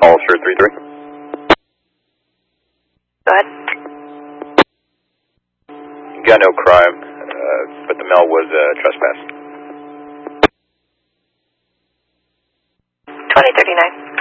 Hollister 3-3. Go ahead. Got no crime, but the mail was trespass. 2039.